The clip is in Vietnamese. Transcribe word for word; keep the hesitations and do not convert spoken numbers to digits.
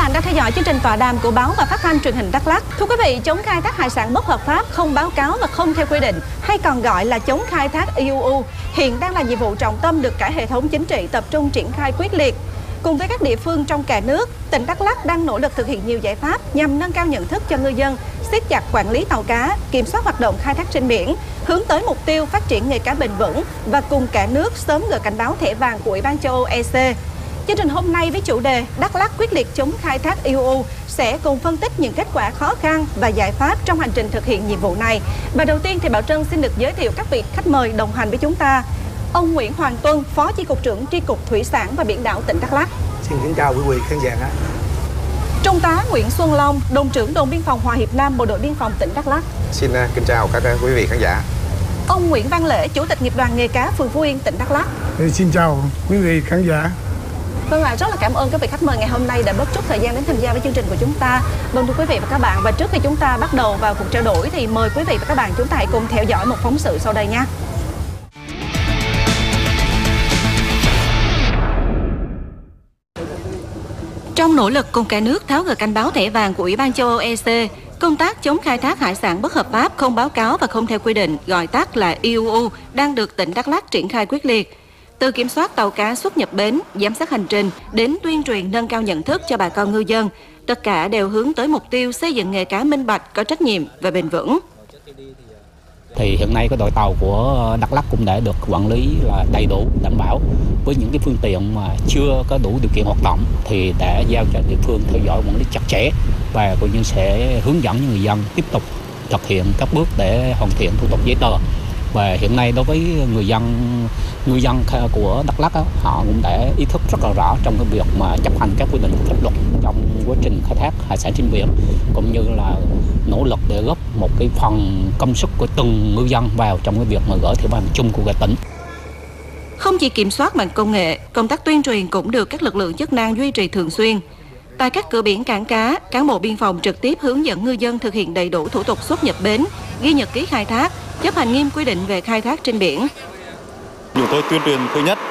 bạn đang theo dõi chương trình tọa đàm của báo và phát thanh truyền hình Đắk Lắk. Thưa quý vị, chống khai thác hải sản bất hợp pháp, không báo cáo và không theo quy định, hay còn gọi là chống khai thác i u u, hiện đang là nhiệm vụ trọng tâm được cả hệ thống chính trị tập trung triển khai quyết liệt. Cùng với các địa phương trong cả nước, tỉnh Đắk Lắk đang nỗ lực thực hiện nhiều giải pháp nhằm nâng cao nhận thức cho ngư dân, siết chặt quản lý tàu cá, kiểm soát hoạt động khai thác trên biển, hướng tới mục tiêu phát triển nghề cá bền vững và cùng cả nước sớm gỡ cảnh báo thẻ vàng của Ủy ban châu Âu e xê. Chương trình hôm nay với chủ đề Đắk Lắk quyết liệt chống khai thác i u u sẽ cùng phân tích những kết quả khó khăn và giải pháp trong hành trình thực hiện nhiệm vụ này. Và đầu tiên thì Bảo Trân xin được giới thiệu các vị khách mời đồng hành với chúng ta. Ông Nguyễn Hoàng Tuân, Phó Chi cục trưởng Chi cục Thủy sản và Biển đảo tỉnh Đắk Lắk. Xin kính chào quý vị khán giả. Trung tá Nguyễn Xuân Long, đồn trưởng đồn biên phòng Hòa Hiệp Nam, Bộ đội biên phòng tỉnh Đắk Lắk. Xin uh, kính chào các uh, quý vị khán giả. Ông Nguyễn Văn Lễ, Chủ tịch nghiệp đoàn nghề cá phường Phú Yên, tỉnh Đắk Lắk. Xin chào quý vị khán giả. Vâng ạ, rất là cảm ơn các vị khách mời ngày hôm nay đã bớt chút thời gian đến tham gia với chương trình của chúng ta. Vâng thưa quý vị và các bạn, và trước khi chúng ta bắt đầu vào cuộc trao đổi thì mời quý vị và các bạn chúng ta hãy cùng theo dõi một phóng sự sau đây nhé. Trong nỗ lực cùng cả nước tháo gỡ cảnh báo thẻ vàng của Ủy ban châu Âu e xê, công tác chống khai thác hải sản bất hợp pháp, không báo cáo và không theo quy định, gọi tắt là i u u, đang được tỉnh Đắk Lắk triển khai quyết liệt. Từ kiểm soát tàu cá xuất nhập bến, giám sát hành trình đến tuyên truyền nâng cao nhận thức cho bà con ngư dân, tất cả đều hướng tới mục tiêu xây dựng nghề cá minh bạch, có trách nhiệm và bền vững. Thì hiện nay cái đội tàu của Đắk Lắk cũng đã được quản lý là đầy đủ, đảm bảo, với những cái phương tiện mà chưa có đủ điều kiện hoạt động thì đã giao cho địa phương theo dõi quản lý chặt chẽ và coi như sẽ hướng dẫn người dân tiếp tục thực hiện các bước để hoàn thiện thủ tục giấy tờ. Và hiện nay đối với người dân ngư dân của Đắk Lắk, họ cũng đã ý thức rất là rõ trong cái việc mà chấp hành các quy định của pháp luật trong quá trình khai thác hải sản trên biển, cũng như là nỗ lực để góp một cái phần công sức của từng ngư dân vào trong cái việc mà gỡ thẻ vàng chung của cả tỉnh. Không chỉ kiểm soát bằng công nghệ, công tác tuyên truyền cũng được các lực lượng chức năng duy trì thường xuyên. Tại các cửa biển cảng cá, cán bộ biên phòng trực tiếp hướng dẫn ngư dân thực hiện đầy đủ thủ tục xuất nhập bến, ghi nhật ký khai thác, chấp hành nghiêm quy định về khai thác trên biển. Chúng tôi tuyên truyền thứ nhất